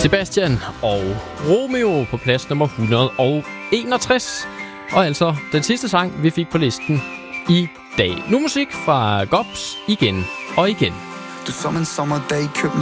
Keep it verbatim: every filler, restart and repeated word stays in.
Sebastian og Romeo på plads nummer et hundrede og enogtres. Og altså den sidste sang, vi fik på listen i dag. Nu musik fra Gops igen og igen. Du som en sommerdag købte